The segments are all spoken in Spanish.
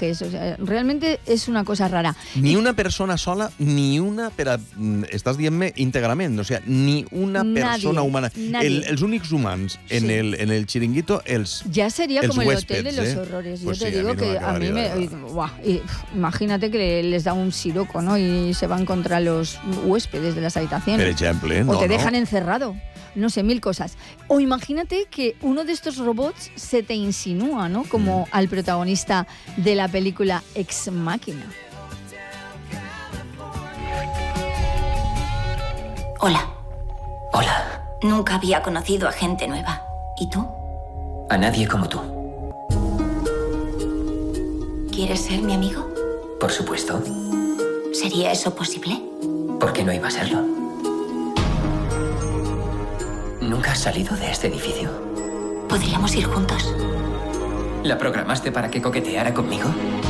viajes. O sea, realmente és una cosa rara. Ni una persona sola, ni una estàs dient-me íntegrament, o sea, ni una persona humana. Els únics humans en el chiringuito, ya sería como huéspedes, el hotel de los horrores. Pues yo te sí, digo que a mí imagínate que les da un siroco, ¿no? Y se van contra los huéspedes de las habitaciones. Per exemple, o te dejan encerrado. No sé, 1000 cosas. O imagínate que uno de estos robots se te insinúa, ¿no? Como al protagonista de la película Ex Machina. Hola. Hola. Nunca había conocido a gente nueva. ¿Y tú? A nadie como tú. ¿Quieres ser mi amigo? Por supuesto. ¿Sería eso posible? ¿Por qué no iba a serlo? ¿Nunca has salido de este edificio? ¿Podríamos ir juntos? ¿La programaste para que coqueteara conmigo?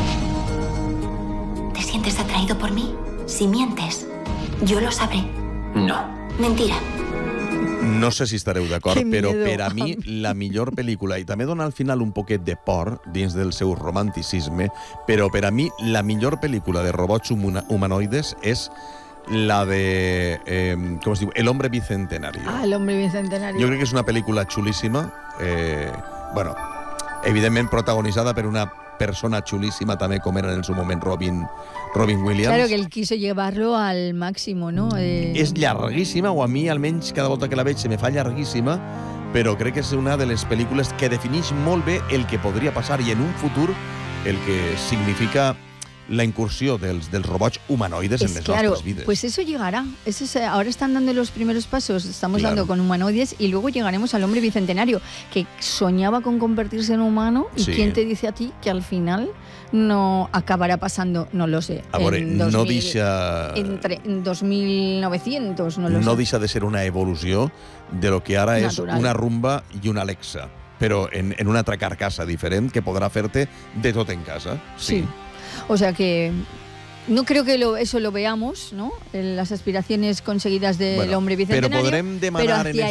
¿Te sientes atraído por mí? Si mientes, yo lo sabré. No. Mentira. No sé si estareu d'acord, però per a mi la millor pel·lícula, i també dona al final un poquet de por dins del seu romanticisme, però per a mi la millor pel·lícula de robots humanoides és la de, com es diu? El hombre bicentenario. Ah, El hombre bicentenario. Jo crec que és una pel·lícula xulíssima, bueno, evidentment protagonitzada per una persona chulísima també, com era en su moment Robin Williams. Claro, que él quiso llevarlo al máximo, ¿no? És llarguíssima, o a mi almenys cada volta que la veig se me fa llarguíssima, però crec que és una de les pel·lícules que defineix molt bé el que podria passar i en un futur el que significa la incursió dels robots humanoides en les nostres vides. Pues eso llegará. Ahora están dando los primeros pasos, estamos dando con humanoides y luego llegaremos al hombre bicentenario, que soñaba con convertirse en humano y ¿quién te dice a ti que al final no acabará pasando? No lo sé. A veure, no deixa... En 2900, no lo sé. No deixa de ser una evolució de lo que ara és una Rumba i una Alexa, però en una altra carcassa diferent que podrà fer-te de tot en casa. Sí. O sea que no creo que eso lo veamos, ¿no? En las aspiraciones conseguidas del hombre bicentenario. Pero podrem demanar en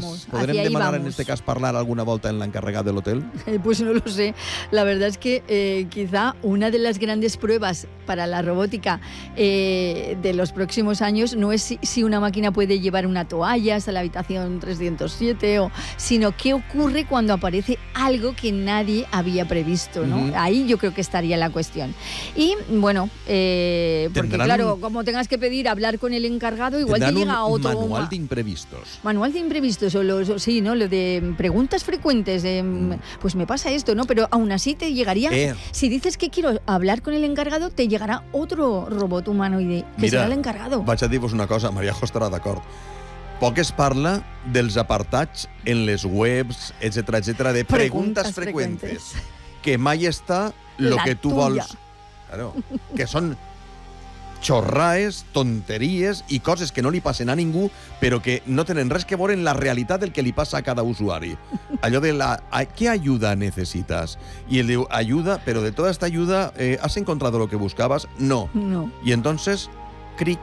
este cas parlar alguna volta en l'encarregat del hotel? Pues no lo sé. La verdad es que quizá una de las grandes pruebas para la robótica de los próximos años no es si una máquina puede llevar una toalla hasta la habitación 307, sino qué ocurre cuando aparece algo que nadie había previsto, ¿no? Ahí yo creo que estaría la cuestión. Y bueno, porque claro, como tengas que pedir hablar con el encargado, igual te llega otro manual de imprevistos. Manual de imprevistos, sí, ¿no? Lo de preguntas frecuentes, pues me pasa esto, ¿no? Pero aún así te llegaría, si dices que quiero hablar con el encargado, te llegará otro robot humanoide, que serà l'encargado. Vaig a dir-vos una cosa, Maria Jo estarà d'acord. Poc es parla dels apartats en les webs, etcètera, de preguntes freqüentes, que mai està lo que tu vols. Claro, que són xorraes, tonteries i coses que no li passen a ningú, però que no tenen res que veure en la realitat del que li passa a cada usuari. Allò de ¿qué ayuda necesitas? Y él diu, ayuda, pero de toda esta ayuda, ¿has encontrado lo que buscabas? No. Y entonces, cri,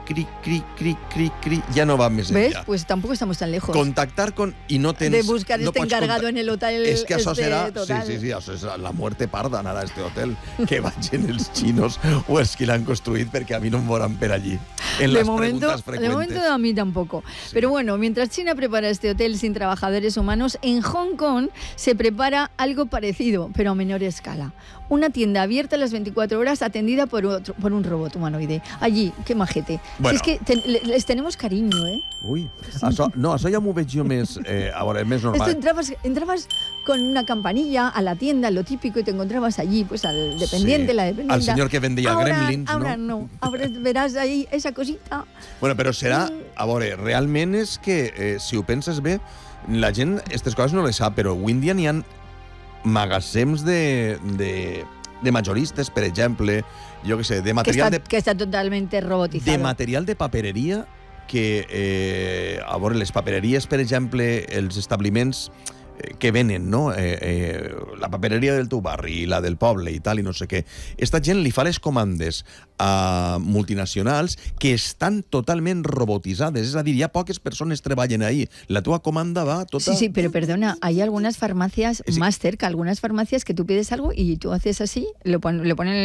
ya no va més enllà. ¿Ves? Pues tampoco estamos tan lejos. Contactar con... Y no tens... De buscar encargado en el hotel. És que això serà... Sí, això és la muerte parda, anar a este hotel. Que vagin els xinos o els que l'han construït, perquè a mi no em veuran per allí. De momento a mí tampoco. Sí. Pero bueno, mientras China prepara este hotel sin trabajadores humanos, en Hong Kong se prepara algo parecido, pero a menor escala. Una tienda abierta a las 24 horas atendida por un robot humanoide. Allí, qué majete. Bueno. Si es que les tenemos cariño, ¿eh? Ui, això ja m'ho veig jo més, a veure, més normal. Esto entrabas con una campanilla a la tienda, lo típico, y te encontrabas allí, pues al dependiente, la dependienta. Al señor que vendía gremlins, ahora no. Ahora verás ahí esa cosita. Bueno, però serà... A veure, realment és que, si ho penses bé, la gent aquestes coses no les sap, però avui en dia n'hi ha magatzems de majoristes, per exemple, jo què sé, de material que està totalmente robotizado. De material de papereria que, a veure, les papereries, per exemple, els establiments que venen, no? La papereria del teu barri, la del poble i tal, i no sé què. Esta gent li fa les comandes a multinacionals que estan totalment robotitzades. És a dir, hi ha poques persones treballen ahí. La tua comanda va tota... Sí, pero perdona, hay algunas farmacias más cerca, algunas farmacias que tú pides algo y tú haces así, lo ponen